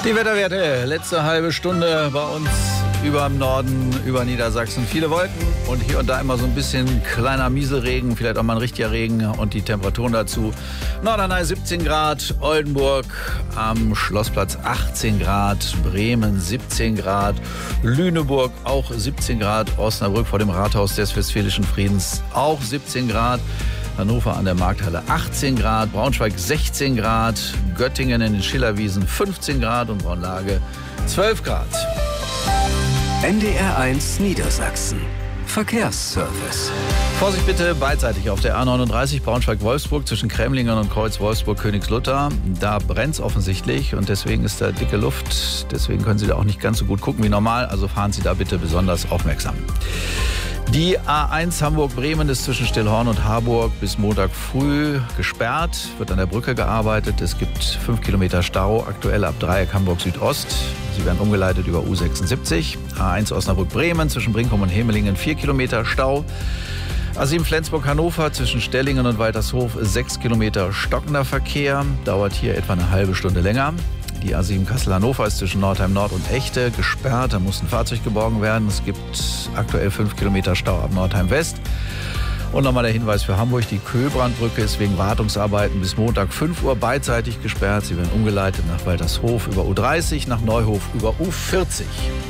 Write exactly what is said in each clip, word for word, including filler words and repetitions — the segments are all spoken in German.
Die Wetterwerte, letzte halbe Stunde bei uns über dem Norden, über Niedersachsen. Viele Wolken und hier und da immer so ein bisschen kleiner Mieselregen, vielleicht auch mal ein richtiger Regen und die Temperaturen dazu. Norderney siebzehn Grad, Oldenburg am Schlossplatz achtzehn Grad, Bremen siebzehn Grad, Lüneburg auch siebzehn Grad, Osnabrück vor dem Rathaus des Westfälischen Friedens auch siebzehn Grad. Hannover an der Markthalle achtzehn Grad, Braunschweig sechzehn Grad, Göttingen in den Schillerwiesen fünfzehn Grad und Braunlage zwölf Grad. N D R eins Niedersachsen. Verkehrsservice. Vorsicht bitte beidseitig auf der A neununddreißig Braunschweig-Wolfsburg zwischen Kremlingen und Kreuz Wolfsburg-Königslutter. Da brennt es offensichtlich und deswegen ist da dicke Luft. Deswegen können Sie da auch nicht ganz so gut gucken wie normal. Also fahren Sie da bitte besonders aufmerksam. Die A eins Hamburg-Bremen ist zwischen Stillhorn und Harburg bis Montag früh gesperrt. Wird an der Brücke gearbeitet. Es gibt fünf Kilometer Stau, aktuell ab Dreieck Hamburg Südost. Sie werden umgeleitet über U sechsundsiebzig. A eins Osnabrück-Bremen zwischen Brinkum und Hemelingen vier Kilometer Stau. A sieben Flensburg-Hannover zwischen Stellingen und Waltershof sechs Kilometer stockender Verkehr. Dauert hier etwa eine halbe Stunde länger. Die A sieben Kassel-Hannover ist zwischen Nordheim Nord und Echte gesperrt. Da muss ein Fahrzeug geborgen werden. Es gibt aktuell fünf Kilometer Stau ab Nordheim West. Und nochmal der Hinweis für Hamburg. Die Köbrandbrücke ist wegen Wartungsarbeiten bis Montag fünf Uhr beidseitig gesperrt. Sie werden umgeleitet nach Waltershof über U dreißig, nach Neuhof über U vierzig.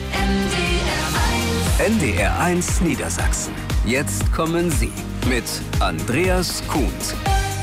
N D R eins Niedersachsen. Jetzt kommen Sie mit Andreas Kuhns.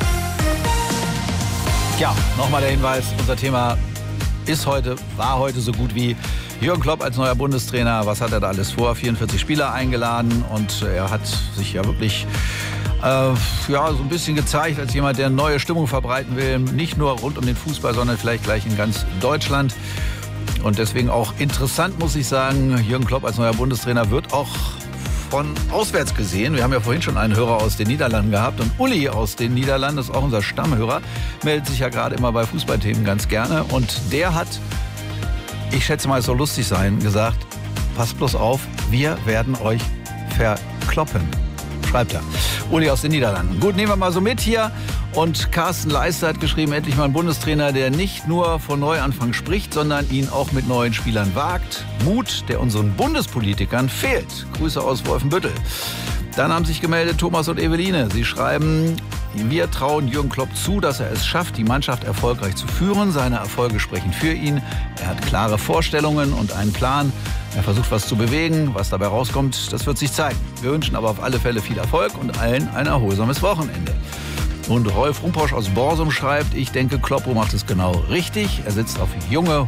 Ja, nochmal der Hinweis. Unser Thema ist heute, war heute so gut wie Jürgen Klopp als neuer Bundestrainer. Was hat er da alles vor? vierundvierzig Spieler eingeladen und er hat sich ja wirklich äh, ja, so ein bisschen gezeigt als jemand, der neue Stimmung verbreiten will. Nicht nur rund um den Fußball, sondern vielleicht gleich in ganz Deutschland. Und deswegen auch interessant, muss ich sagen, Jürgen Klopp als neuer Bundestrainer wird auch von auswärts gesehen. Wir haben ja vorhin schon einen Hörer aus den Niederlanden gehabt und Uli aus den Niederlanden, das ist auch unser Stammhörer, meldet sich ja gerade immer bei Fußballthemen ganz gerne und der hat, ich schätze mal, es soll lustig sein, gesagt, passt bloß auf, wir werden euch verkloppen, schreibt er. Uli aus den Niederlanden. Gut, nehmen wir mal so mit hier. Und Carsten Leister hat geschrieben, endlich mal ein Bundestrainer, der nicht nur von Neuanfang spricht, sondern ihn auch mit neuen Spielern wagt. Mut, der unseren Bundespolitikern fehlt. Grüße aus Wolfenbüttel. Dann haben sich gemeldet Thomas und Eveline. Sie schreiben, wir trauen Jürgen Klopp zu, dass er es schafft, die Mannschaft erfolgreich zu führen. Seine Erfolge sprechen für ihn. Er hat klare Vorstellungen und einen Plan. Er versucht, was zu bewegen. Was dabei rauskommt, das wird sich zeigen. Wir wünschen aber auf alle Fälle viel Erfolg und allen ein erholsames Wochenende. Und Rolf Rumposch aus Borsum schreibt, ich denke, Kloppo macht es genau richtig. Er setzt auf junge,